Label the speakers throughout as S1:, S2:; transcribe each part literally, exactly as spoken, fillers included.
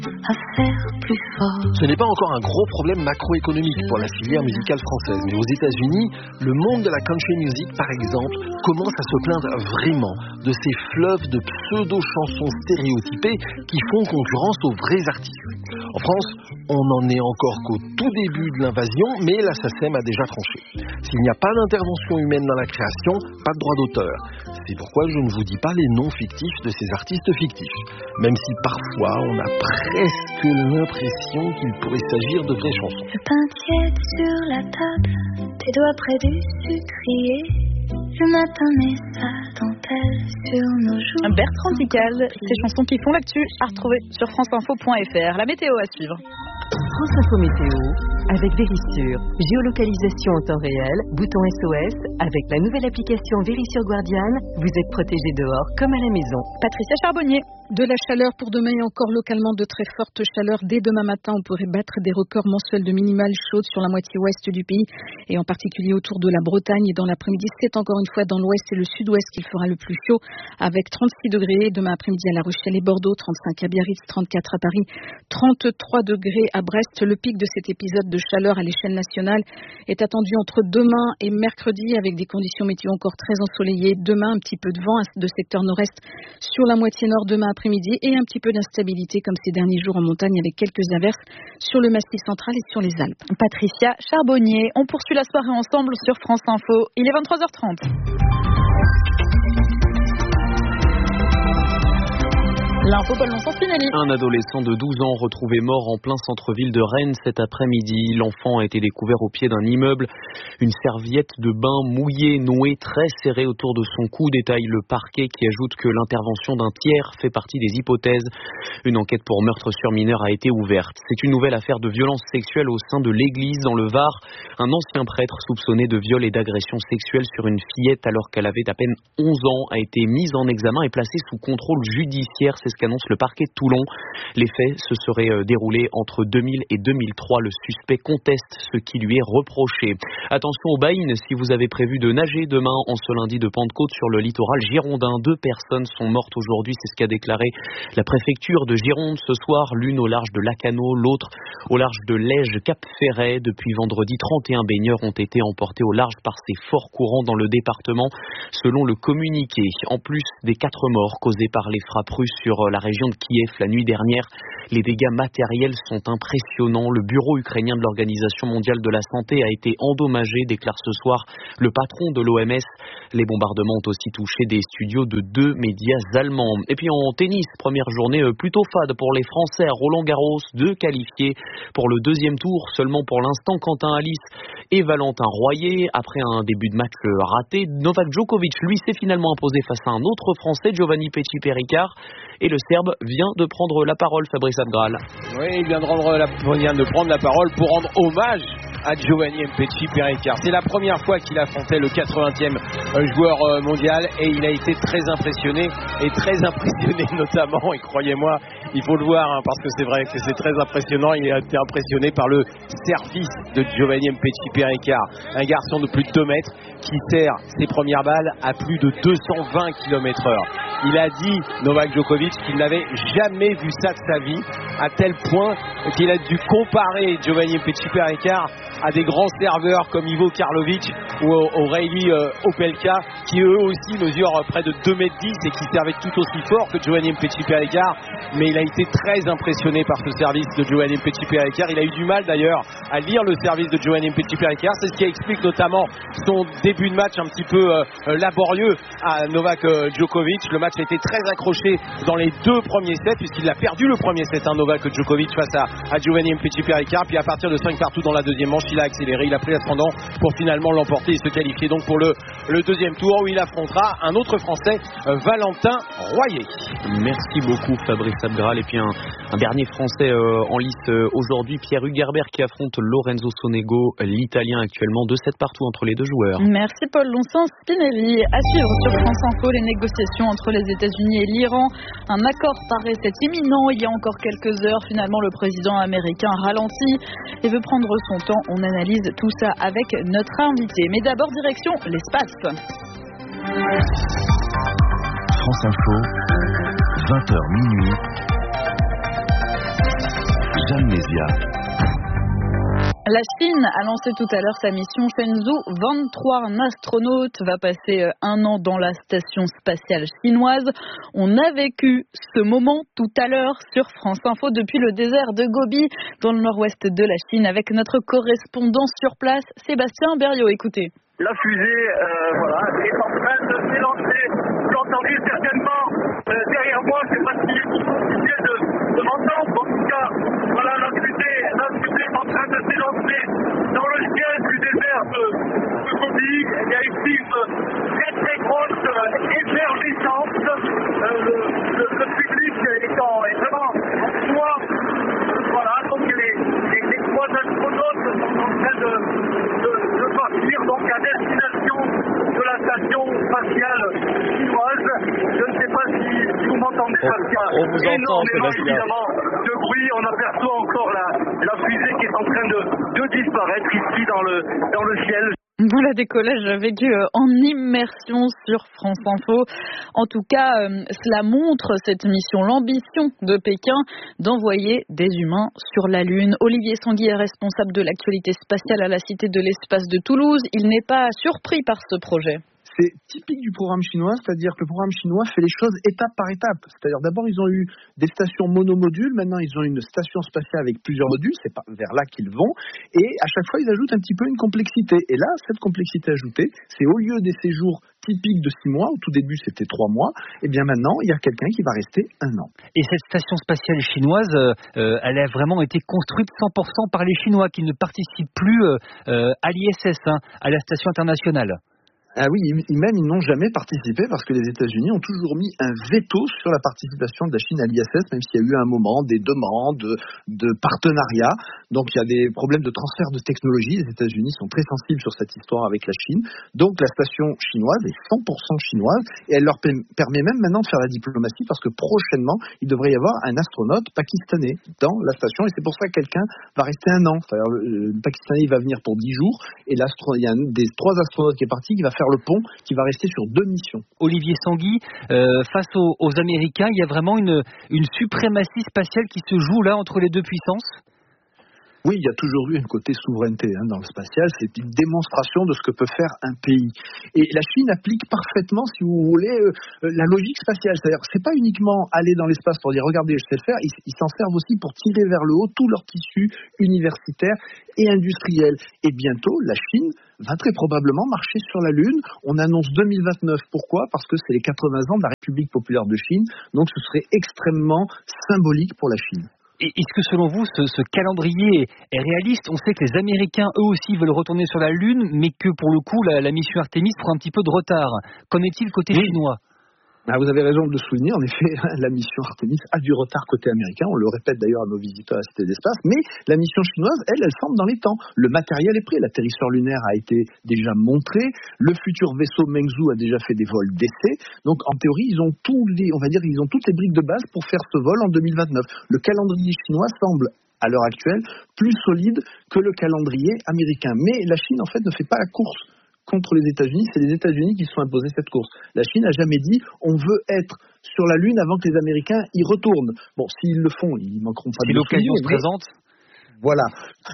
S1: à faire plus fort.
S2: Ce n'est pas encore un gros problème macroéconomique pour la filière musicale française, mais aux États-Unis, le monde de la country music, par exemple, commence à se plaindre vraiment de ces fleuves de pseudo-chansons stéréotypées qui font concurrence aux vrais artistes. En France, on n'en est encore qu'au tout début de l'invasion, mais la SACEM a déjà tranché. S'il n'y a pas d'intervention humaine dans la création, pas de droit d'auteur. C'est pourquoi je ne vous dis pas les noms fictifs de ces artistes fictifs, même si parfois on a presque l'impression qu'il pourrait s'agir de vraies chansons.
S1: Le pain tiède sur la table, tes doigts près du sucrier. Le matin met sa dentelle sur nos joues.
S3: Bertrand Dical, ces chansons qui font l'actu à retrouver sur franceinfo point f r. La météo à suivre.
S4: France Info Météo avec Vérissure. Géolocalisation en temps réel, bouton S O S. Avec la nouvelle application Vérissure Guardian, vous êtes protégé dehors comme à la maison.
S3: Patricia Charbonnier.
S5: De la chaleur pour demain et encore localement de très fortes chaleurs. Dès demain matin, on pourrait battre des records mensuels de minimales chaudes sur la moitié ouest du pays et en particulier autour de la Bretagne. Et dans l'après-midi, c'est encore une fois dans l'ouest et le sud-ouest qu'il fera le plus chaud avec trente-six degrés demain après-midi à La Rochelle et Bordeaux, trente-cinq à Biarritz, trente-quatre à Paris, trente-trois degrés à Brest. Le pic de cet épisode de chaleur à l'échelle nationale est attendu entre demain et mercredi avec des conditions météo encore très ensoleillées. Demain, un petit peu de vent de secteur nord-est sur la moitié nord demain après après-midi et un petit peu d'instabilité comme ces derniers jours en montagne avec quelques averses sur le Massif central et sur les Alpes.
S3: Patricia Charbonnier, on poursuit la soirée ensemble sur France Info. Il est vingt-trois heures trente. L'info Paul Spinelli.
S6: Un adolescent de douze ans retrouvé mort en plein centre-ville de Rennes cet après-midi. L'enfant a été découvert au pied d'un immeuble. Une serviette de bain mouillée, nouée, très serrée autour de son cou, détaille le parquet qui ajoute que l'intervention d'un tiers fait partie des hypothèses. Une enquête pour meurtre sur mineur a été ouverte. C'est une nouvelle affaire de violence sexuelle au sein de l'église dans le Var. Un ancien prêtre soupçonné de viol et d'agression sexuelle sur une fillette alors qu'elle avait à peine onze ans a été mise en examen et placée sous contrôle judiciaire. C'est ce qu'annonce le parquet de Toulon. Les faits se seraient déroulés entre deux mille et deux mille trois. Le suspect conteste ce qui lui est reproché. Attention aux baïnes si vous avez prévu de nager demain en ce lundi de Pentecôte sur le littoral girondin. Deux personnes sont mortes aujourd'hui, c'est ce qu'a déclaré la préfecture de Gironde ce soir. L'une au large de Lacanau, l'autre au large de Lège-Cap-Ferret. Depuis vendredi, trente et un baigneurs ont été emportés au large par ces forts courants dans le département, selon le communiqué. En plus des quatre morts causés par les frappes russes sur la région de Kiev la nuit dernière, les dégâts matériels sont impressionnants. Le bureau ukrainien de l'Organisation mondiale de la santé a été endommagé, déclare ce soir le patron de l'O M S. Les bombardements ont aussi touché des studios de deux médias allemands. Et puis en tennis, première journée plutôt fade pour les Français à Roland-Garros, deux qualifiés pour le deuxième tour. Seulement pour l'instant, Quentin Halys et Valentin Royer. Après un début de match raté, Novak Djokovic, lui, s'est finalement imposé face à un autre Français, Giovanni Pesci-Péricard. Et le Serbe vient de prendre la parole, Fabrice Abgral.
S7: Oui, il vient de, rendre la, vient de prendre la parole pour rendre hommage à Giovanni Pesci-Péricard. C'est la première fois qu'il affrontait le quatre-vingtième joueur mondial et il a été très impressionné et très impressionné notamment, et croyez-moi, il faut le voir hein, parce que c'est vrai que c'est très impressionnant, il a été impressionné par le service de Giovanni Pesci-Péricard, un garçon de plus de deux mètres qui sert ses premières balles à plus de deux cent vingt kilomètres heure. Il a dit, Novak Djokovic, qu'il n'avait jamais vu ça de sa vie, à tel point qu'il a dû comparer Giovanni Pesci-Péricard à des grands serveurs comme Ivo Karlovic ou O'Reilly euh, Opelka, qui eux aussi mesurent près de deux mètres dix et qui servaient tout aussi fort que Giovanni Pesci-Péricard. Mais il a été très impressionné par ce service de Giovanni Pesci-Péricard. Il a eu du mal d'ailleurs à lire le service de Giovanni Pesci-Péricard. C'est ce qui explique notamment son début de match un petit peu euh, laborieux à Novak euh, Djokovic. Le match a été très accroché dans les deux premiers sets puisqu'il a perdu le premier set, hein, Novak Djokovic face à, à Giovanni Pesci-Péricard. Puis à partir de cinq partout dans la deuxième manche, il a accéléré, il a pris l'ascendant pour finalement l'emporter et se qualifier donc pour le, le deuxième tour où il affrontera un autre Français, euh, Valentin Royer.
S6: Merci beaucoup Fabrice Abgral. Et puis un, un dernier Français euh, en lice euh, aujourd'hui, Pierre Hugerbert qui affronte Lorenzo Sonego, l'Italien actuellement, de sept partout entre les deux joueurs.
S3: Merci Paul Spinelli. À suivre sur France Info les négociations entre les États-Unis et l'Iran. Un accord paraissait imminent il y a encore quelques heures. Finalement, le président américain ralentit et veut prendre son temps. On analyse tout ça avec notre invité. Mais d'abord, direction l'espace.
S8: France Info, vingt heures minuit. Jeanne Mézia.
S3: La Chine a lancé tout à l'heure sa mission Shenzhou vingt-trois. Un astronaute va passer un an dans la station spatiale chinoise. On a vécu ce moment tout à l'heure sur France Info depuis le désert de Gobi, dans le nord-ouest de la Chine, avec notre correspondant sur place, Sébastien Berriot. Écoutez.
S9: La fusée euh, voilà, est en train de s'élancer. Vous l'entendez certainement euh, derrière moi. Je ne sais pas si vous officiel de, de m'entendre. En tout cas, voilà, la fusée, la fusée est en train de s'élancer dans le ciel du désert de, de Gobi. Il y a ici une très très grosse euh, effervescence. Euh, le, le, le public étant, est vraiment en joie. Voilà, donc les, les, les trois astronautes sont en train de, de, de partir donc à destination de la station spatiale chinoise. Je ne sais pas si, si vous m'entendez, Sébastien.
S7: On vous entend,
S9: énormément
S7: Sébastien.
S9: évidemment de bruit. On aperçoit encore la, la fusée qui est en train de, de disparaître ici dans le, dans le ciel.
S3: Voilà, décollage vécu en immersion sur France Info. En tout cas, euh, cela montre cette mission, l'ambition de Pékin d'envoyer des humains sur la Lune. Olivier Sanguy est responsable de l'actualité spatiale à la Cité de l'Espace de Toulouse. Il n'est pas surpris par ce projet.
S10: C'est typique du programme chinois, c'est-à-dire que le programme chinois fait les choses étape par étape. C'est-à-dire d'abord ils ont eu des stations monomodules, maintenant ils ont une station spatiale avec plusieurs modules, c'est vers là qu'ils vont, et à chaque fois ils ajoutent un petit peu une complexité. Et là, cette complexité ajoutée, c'est au lieu des séjours typiques de six mois, au tout début c'était trois mois, et bien maintenant il y a quelqu'un qui va rester un an.
S11: Et cette station spatiale chinoise, euh, elle a vraiment été construite cent pour cent par les Chinois qui ne participent plus euh, à l'I S S, hein, à la station internationale.
S10: Ah oui, même ils n'ont jamais participé parce que les États-Unis ont toujours mis un veto sur la participation de la Chine à l'I S S, même s'il y a eu un moment des demandes de, de partenariat. Donc il y a des problèmes de transfert de technologie. Les États-Unis sont très sensibles sur cette histoire avec la Chine. Donc la station chinoise est cent pour cent chinoise et elle leur permet même maintenant de faire la diplomatie parce que prochainement il devrait y avoir un astronaute pakistanais dans la station et c'est pour ça que quelqu'un va rester un an. C'est-à-dire le, le Pakistanais il va venir pour dix jours et l'astro, il y a un des trois astronautes qui est parti qui va faire le pont, qui va rester sur deux missions.
S11: Olivier Sanguy, euh, face aux, aux Américains, il y a vraiment une, une suprématie spatiale qui se joue là entre les deux puissances?
S10: Oui, il y a toujours eu un côté souveraineté hein, dans le spatial. C'est une démonstration de ce que peut faire un pays. Et la Chine applique parfaitement, si vous voulez, euh, la logique spatiale. C'est-à-dire, c'est pas uniquement aller dans l'espace pour dire regardez, je sais le faire. Ils, ils s'en servent aussi pour tirer vers le haut tout leur tissu universitaire et industriel. Et bientôt, la Chine va très probablement marcher sur la Lune. On annonce deux mille vingt-neuf. Pourquoi ? Parce que c'est les quatre-vingts ans de la République populaire de Chine. Donc, ce serait extrêmement symbolique pour la Chine.
S11: Et est-ce que selon vous, ce, ce calendrier est réaliste? On sait que les Américains, eux aussi, veulent retourner sur la Lune, mais que pour le coup, la, la mission Artemis prend un petit peu de retard. Qu'en est-il côté oui. chinois?
S10: Ah, vous avez raison de le souligner, en effet, la mission Artemis a du retard côté américain, on le répète d'ailleurs à nos visiteurs à la Cité de l'Espace, mais la mission chinoise, elle, elle semble dans les temps. Le matériel est prêt, l'atterrisseur lunaire a été déjà montré, le futur vaisseau Mengzhou a déjà fait des vols d'essai, donc en théorie, ils ont tous les, on va dire, ils ont toutes les briques de base pour faire ce vol en deux mille vingt-neuf. Le calendrier chinois semble, à l'heure actuelle, plus solide que le calendrier américain. Mais la Chine, en fait, ne fait pas la course contre les États-Unis, c'est les États-Unis qui se sont imposés cette course. La Chine n'a jamais dit on veut être sur la Lune avant que les Américains y retournent. Bon, s'ils le font, ils manqueront pas
S11: si
S10: de le
S11: souligner. Si l'occasion se présente,
S10: voilà.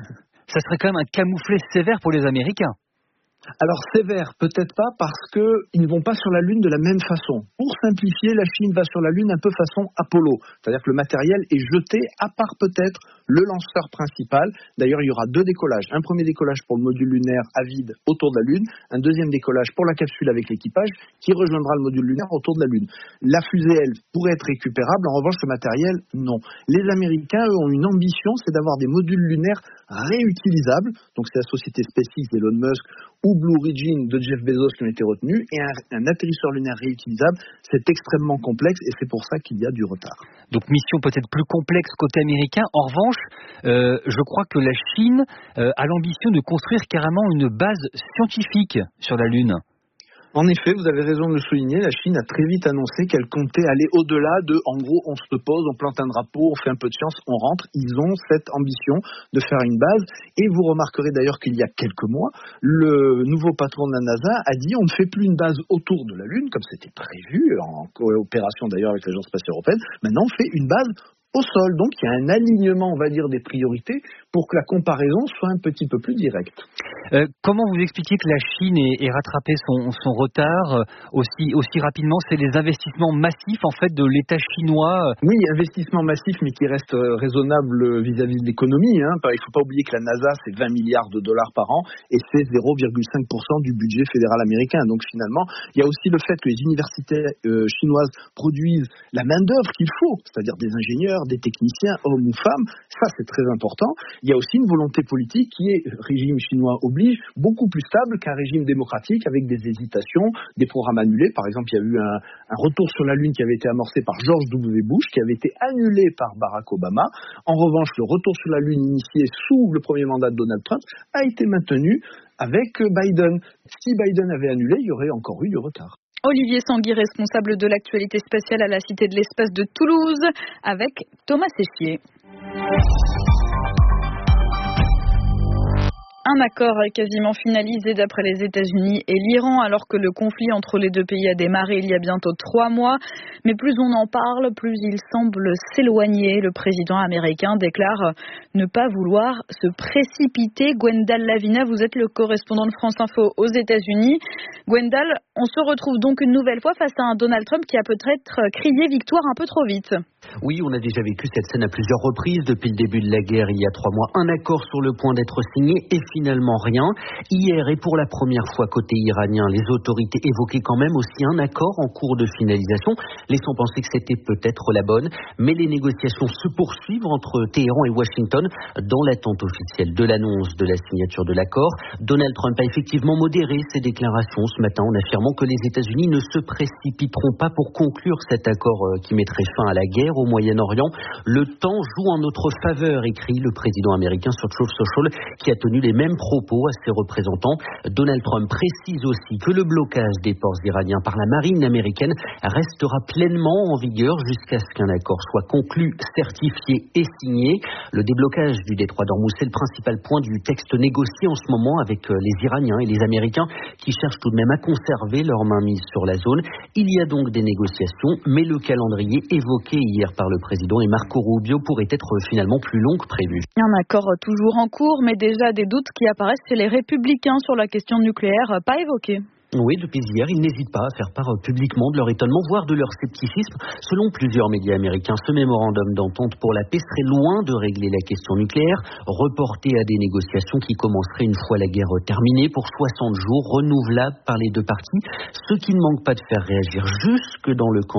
S11: Ça serait quand même un camouflet sévère pour les Américains.
S10: Alors sévère, peut-être pas, parce qu'ils ne vont pas sur la Lune de la même façon. Pour simplifier, la Chine va sur la Lune un peu façon Apollo. C'est-à-dire que le matériel est jeté, à part peut-être le lanceur principal. D'ailleurs, il y aura deux décollages. Un premier décollage pour le module lunaire à vide autour de la Lune. Un deuxième décollage pour la capsule avec l'équipage qui rejoindra le module lunaire autour de la Lune. La fusée, elle, pourrait être récupérable. En revanche, le matériel, non. Les Américains, eux, ont une ambition, c'est d'avoir des modules lunaires réutilisables. Donc, c'est la société SpaceX d'Elon Musk ou Blue Origin de Jeff Bezos qui ont été retenus, et un, un atterrisseur lunaire réutilisable, c'est extrêmement complexe et c'est pour ça qu'il y a du retard.
S11: Donc mission peut-être plus complexe côté américain. En revanche, euh, je crois que la Chine euh, a l'ambition de construire carrément une base scientifique sur la Lune.
S10: En effet, vous avez raison de le souligner, la Chine a très vite annoncé qu'elle comptait aller au-delà de, en gros, on se pose, on plante un drapeau, on fait un peu de science, on rentre. Ils ont cette ambition de faire une base. Et vous remarquerez d'ailleurs qu'il y a quelques mois, le nouveau patron de la NASA a dit on ne fait plus une base autour de la Lune, comme c'était prévu, en coopération d'ailleurs avec l'Agence spatiale européenne. Maintenant, on fait une base au sol. Donc il y a un alignement, on va dire, des priorités pour que la comparaison soit un petit peu plus directe.
S11: Euh, comment vous expliquez que la Chine ait, ait rattrapé son, son retard aussi, aussi rapidement? C'est les investissements massifs en fait de l'État chinois.
S10: Oui, investissements massifs, mais qui restent raisonnables vis-à-vis de l'économie. Hein. Il ne faut pas oublier que la NASA, c'est vingt milliards de dollars par an et c'est zéro virgule cinq pour cent du budget fédéral américain. Donc finalement, il y a aussi le fait que les universités euh, chinoises produisent la main-d'œuvre qu'il faut, c'est-à-dire des ingénieurs, des techniciens, hommes ou femmes. Ça, c'est très important. Il y a aussi une volonté politique qui est, régime chinois oblige, beaucoup plus stable qu'un régime démocratique avec des hésitations, des programmes annulés. Par exemple, il y a eu un, un retour sur la Lune qui avait été amorcé par George W. Bush, qui avait été annulé par Barack Obama. En revanche, le retour sur la Lune initié sous le premier mandat de Donald Trump a été maintenu avec Biden. Si Biden avait annulé, il y aurait encore eu du retard.
S3: Olivier Sanguy, responsable de l'actualité spatiale à la Cité de l'Espace de Toulouse, avec Thomas Séchier. Un accord est quasiment finalisé d'après les États-Unis et l'Iran, alors que le conflit entre les deux pays a démarré il y a bientôt trois mois. Mais plus on en parle, plus il semble s'éloigner. Le président américain déclare ne pas vouloir se précipiter. Gwendal Lavina, vous êtes le correspondant de France Info aux États-Unis. Gwendal, on se retrouve donc une nouvelle fois face à un Donald Trump qui a peut-être crié victoire un peu trop vite.
S8: Oui, on a déjà vécu cette scène à plusieurs reprises depuis le début de la guerre il y a trois mois. Un accord sur le point d'être signé et finalement rien. Hier et pour la première fois côté iranien, les autorités évoquaient quand même aussi un accord en cours de finalisation, laissant penser que c'était peut-être la bonne. Mais les négociations se poursuivent entre Téhéran et Washington dans l'attente officielle de l'annonce de la signature de l'accord. Donald Trump a effectivement modéré ses déclarations ce matin en affirmant que les États-Unis ne se précipiteront pas pour conclure cet accord qui mettrait fin à la guerre au Moyen-Orient. Le temps joue en notre faveur, écrit le président américain sur Truth Social, qui a tenu les mêmes propos à ses représentants. Donald Trump précise aussi que le blocage des ports iraniens par la marine américaine restera pleinement en vigueur jusqu'à ce qu'un accord soit conclu, certifié et signé. Le déblocage du détroit d'Ormuz est le principal point du texte négocié en ce moment avec les Iraniens et les Américains qui cherchent tout de même à conserver leur mainmise sur la zone. Il y a donc des négociations, mais le calendrier évoqué hier par le président et Marco Rubio pourrait être finalement plus long que prévu.
S3: Un accord toujours en cours, mais déjà des doutes qui apparaissent chez les républicains sur la question nucléaire, pas évoquée.
S8: Oui, depuis hier, ils n'hésitent pas à faire part publiquement de leur étonnement, voire de leur scepticisme. Selon plusieurs médias américains, ce mémorandum d'entente pour la paix serait loin de régler la question nucléaire, reporté à des négociations qui commenceraient une fois la guerre terminée pour soixante jours, renouvelables par les deux parties, ce qui ne manque pas de faire réagir jusque dans le camp